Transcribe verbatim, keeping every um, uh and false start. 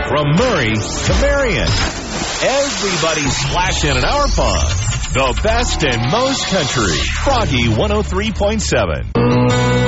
From Murray to Marion, everybody's splashing in our pond. The best and most country. Froggy one oh three point seven.